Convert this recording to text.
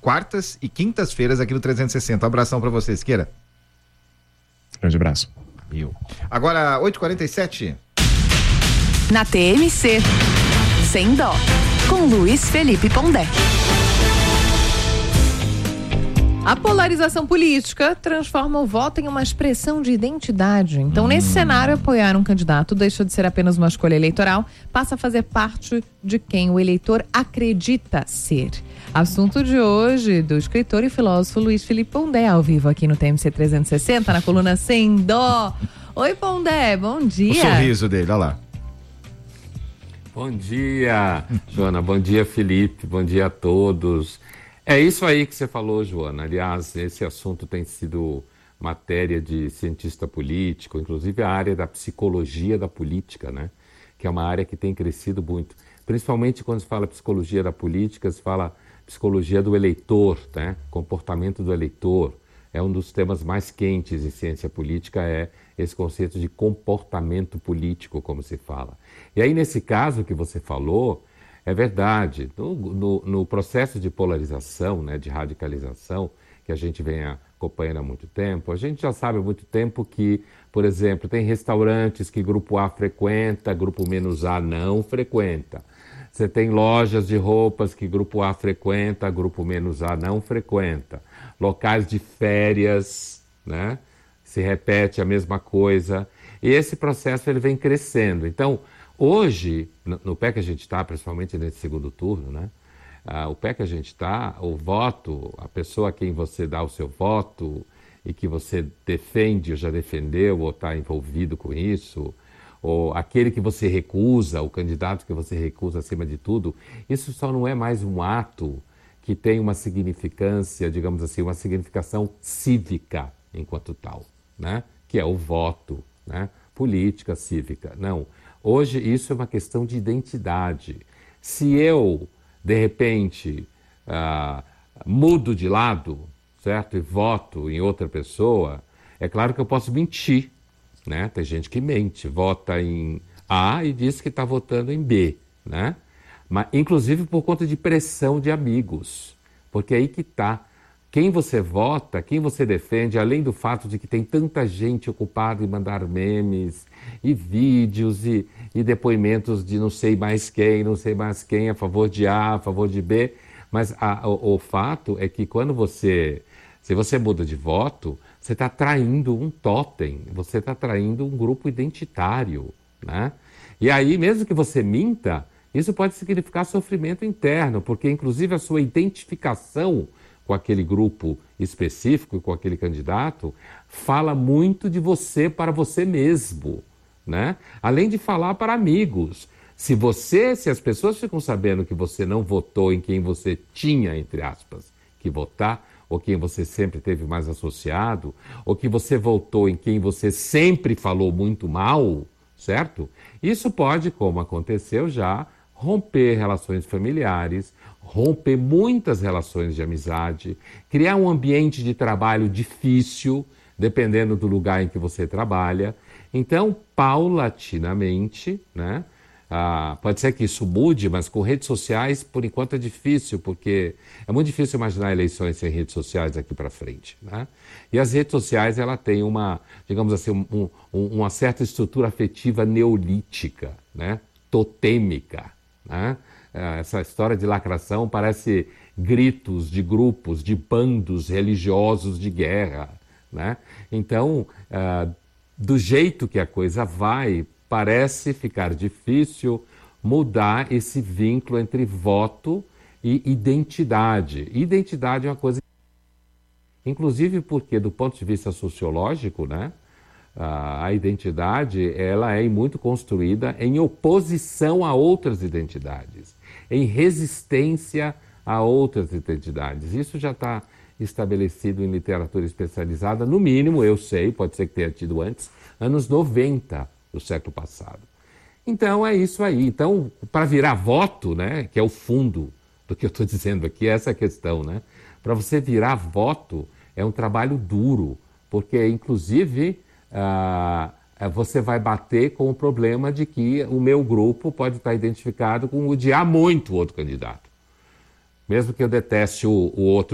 quartas e quintas-feiras aqui no 360. Um abração para você, Siqueira. Grande abraço. Agora, 8h47. Na TMC, Sem Dó, com Luiz Felipe Pondé. A polarização política transforma o voto em uma expressão de identidade. Então, nesse cenário, apoiar um candidato deixa de ser apenas uma escolha eleitoral, passa a fazer parte de quem o eleitor acredita ser. Assunto de hoje do escritor e filósofo Luiz Felipe Pondé, ao vivo aqui no TMC 360, na coluna Sem Dó. Oi, Pondé, bom dia. O sorriso dele, olha lá. Bom dia, Joana, bom dia, Felipe, bom dia a todos. É isso aí que você falou, Joana. Aliás, esse assunto tem sido matéria de cientista político, inclusive a área da psicologia da política, né? Que é uma área que tem crescido muito. Principalmente quando se fala psicologia da política, se fala psicologia do eleitor, né? Comportamento do eleitor. É um dos temas mais quentes em ciência política, é esse conceito de comportamento político, como se fala. E aí, nesse caso que você falou, é verdade, no processo de polarização, né, de radicalização, que a gente vem acompanhando há muito tempo, a gente já sabe há muito tempo que, por exemplo, tem restaurantes que grupo A frequenta, grupo menos A não frequenta. Você tem lojas de roupas que grupo A frequenta, grupo menos A não frequenta. Locais de férias, né, se repete a mesma coisa. E esse processo ele vem crescendo. Então, hoje, no pé que a gente está, principalmente nesse segundo turno, né? O pé que a gente está, o voto, a pessoa a quem você dá o seu voto e que você defende ou já defendeu ou está envolvido com isso, ou aquele que você recusa, o candidato que você recusa acima de tudo, isso só não é mais um ato que tem uma significância, digamos assim, uma significação cívica enquanto tal, né? Que é o voto, né? Política cívica. Não. Hoje isso é uma questão de identidade. Se eu, de repente, mudo de lado, certo? E voto em outra pessoa, é claro que eu posso mentir, né? Tem gente que mente, vota em A e diz que está votando em B, né? Mas, inclusive por conta de pressão de amigos, porque é aí que está. Quem você vota, quem você defende, além do fato de que tem tanta gente ocupada em mandar memes e vídeos e depoimentos de não sei mais quem, a favor de A, a favor de B, mas o fato é que se você muda de voto, você está traindo um totem, você está traindo um grupo identitário, né? E aí, mesmo que você minta, isso pode significar sofrimento interno, porque inclusive a sua identificação com aquele grupo específico, com aquele candidato, fala muito de você para você mesmo, né? Além de falar para amigos. Se as pessoas ficam sabendo que você não votou em quem você tinha, entre aspas, que votar, ou quem você sempre teve mais associado, ou que você votou em quem você sempre falou muito mal, certo? Isso pode, como aconteceu já, romper relações familiares, romper muitas relações de amizade, criar um ambiente de trabalho difícil, dependendo do lugar em que você trabalha. Então, paulatinamente, né? Pode ser que isso mude, mas com redes sociais, por enquanto, é difícil, porque é muito difícil imaginar eleições sem redes sociais daqui para frente, né? E as redes sociais, ela tem uma, digamos assim, uma certa estrutura afetiva neolítica, né? Totêmica, né? Essa história de lacração parece gritos de grupos, de bandos religiosos de guerra, né? Então, do jeito que a coisa vai, parece ficar difícil mudar esse vínculo entre voto e identidade. Identidade é uma coisa, inclusive porque, do ponto de vista sociológico, né? A identidade, ela é muito construída em oposição a outras identidades, em resistência a outras identidades. Isso já está estabelecido em literatura especializada, no mínimo, eu sei, pode ser que tenha tido antes, anos 90 do século passado. Então, é isso aí. Então, para virar voto, né, que é o fundo do que eu estou dizendo aqui, essa é a questão, né? Para você virar voto, é um trabalho duro, porque, inclusive, você vai bater com o problema de que o meu grupo pode estar identificado com odiar muito o outro candidato. Mesmo que eu deteste o outro